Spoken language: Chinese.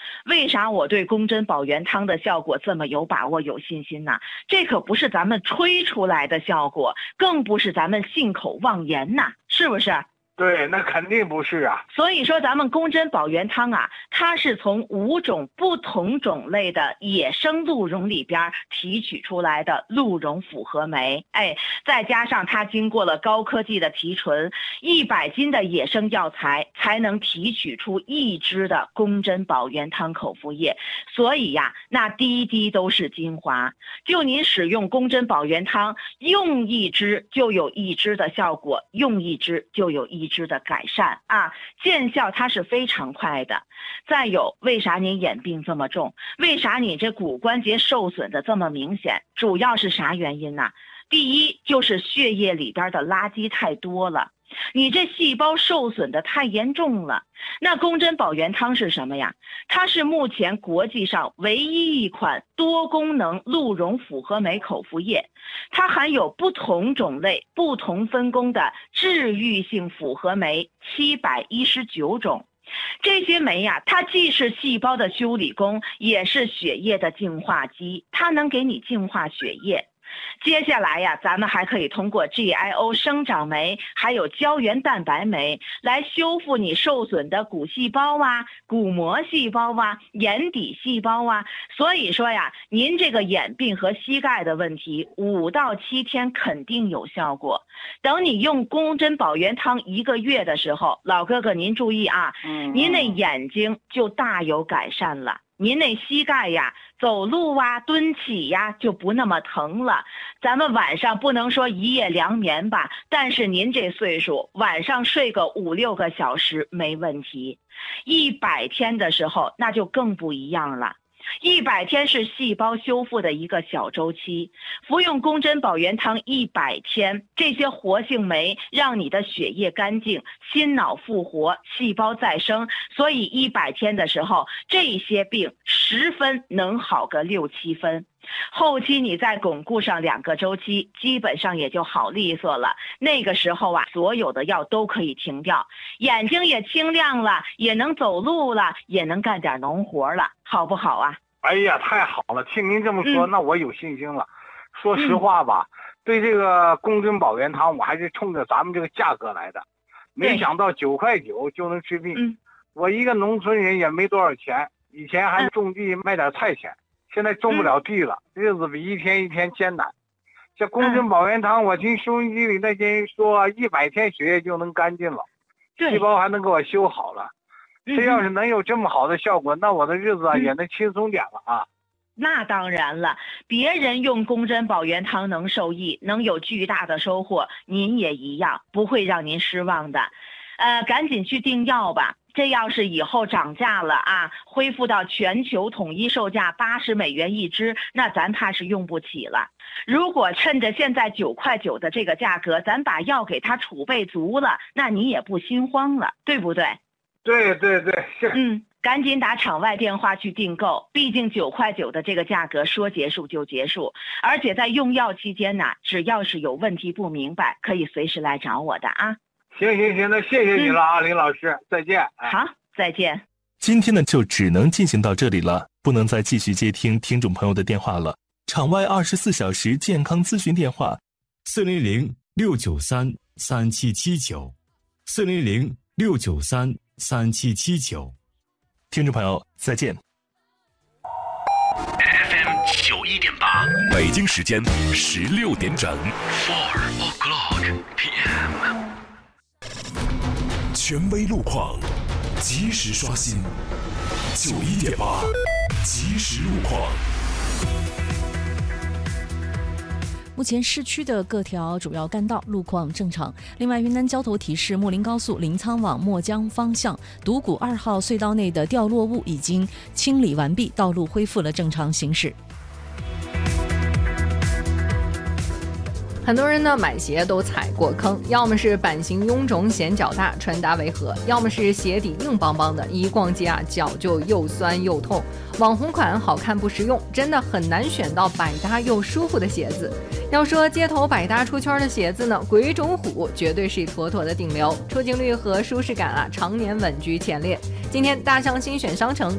为啥我对宫针保元汤的效果这么有把握、有信心呢？这可不是咱们吹出来的效果，更不是咱们信口妄言呐，是不是？ 对，那肯定不是啊。 所以说咱们宫针保元汤啊，它是从5种不同种类的野生鹿茸里边提取出来的鹿茸复合酶，再加上它经过了高科技的提纯，100斤的野生药材才能提取出1支的宫针保元汤口服液。所以呀，那滴滴都是精华。就您使用宫针保元汤，用1支就有1支的效果，用1支就有1支的改善啊，见效它是非常快的。再有，为啥您眼病这么重？为啥你这骨关节受损的这么明显？主要是啥原因呢？第一就是血液里边的垃圾太多了，你这细胞受损的太严重了。那宫针保元汤是什么呀？它是目前国际上唯一一款多功能鹿茸复合酶口服液，它含有不同种类、不同分工的治愈性复合酶719种。这些酶呀，它既是细胞的修理工，也是血液的净化机，它能给你净化血液。接下来呀，咱们还可以通过 GIO 生长酶还有胶原蛋白酶来修复你受损的骨细胞啊、骨膜细胞啊、眼底细胞啊。所以说呀，您这个眼病和膝盖的问题5到7天肯定有效果。等你用宫针保元汤1个月的时候，老哥哥您注意啊，您那眼睛就大有改善了。您那膝盖呀，走路啊、蹲起呀就不那么疼了。咱们晚上不能说一夜良眠吧，但是您这岁数，晚上睡个5、6个小时没问题。100天的时候，那就更不一样了。100天是细胞修复的一个小周期，服用宫针保元汤100天，这些活性酶让你的血液干净，心脑复活，细胞再生，所以100天的时候，这些病10分能好个6、7分。后期你再巩固上2个周期，基本上也就好利索了。那个时候啊，所有的药都可以停掉，眼睛也清亮了，也能走路了，也能干点农活了，好不好啊？ 哎呀，太好了！听您这么说，那我有信心了。说实话吧，对这个宫针保元汤，我还是冲着咱们这个价格来的。没想到9.9块就能治病。我一个农村人也没多少钱，以前还种地卖点菜钱。现在种不了地了，日子比一天一天艰难。这宫针保元汤，我听收音机里那些人说，100天血液就能干净了，细胞还能给我修好了。这要是能有这么好的效果，那我的日子也能轻松点了啊。 那当然了，别人用宫针保元汤能受益，能有巨大的收获，您也一样，不会让您失望的。赶紧去订药吧。这要是以后涨价了啊，恢复到全球统一售价80美元1支，那咱怕是用不起了。如果趁着现在9.9块的这个价格，咱把药给它储备足了，那你也不心慌了，对不对？ 对对对，是。 赶紧打场外电话去订购，毕竟9.9块的这个价格说结束就结束，而且在用药期间呢，只要是有问题不明白，可以随时来找我的啊。 行，那谢谢你了啊，林老师，再见。 好，再见。 今天呢就只能进行到这里了，不能再继续接听听众朋友的电话了。场外24小时健康咨询电话：400-693-3779，400-693-3779。听众朋友，再见。 FM 91.8，北京时间16点整。4 o'clock PM。权威路况，及时刷新。91.8，及时路况。 目前市区的各条主要干道路况正常。另外，云南交通提示，木林高速临沧往墨江方向独谷2号隧道内的掉落物已经清理完毕，道路恢复了正常行驶。 很多人呢买鞋都踩过坑，要么是版型臃肿显脚大，穿搭违和，要么是鞋底硬邦邦的，一逛街啊脚就又酸又痛。网红款好看不实用，真的很难选到百搭又舒服的鞋子。要说街头百搭出圈的鞋子呢，鬼冢虎绝对是妥妥的顶流，出镜率和舒适感啊常年稳居前列。今天大象新选商城